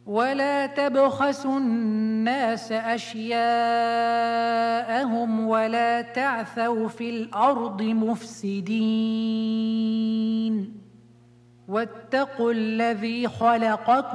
ولا تبخسوا الناس أشياءهم ولا تعثوا في الأرض مفسدين واتقوا الذي خلقكم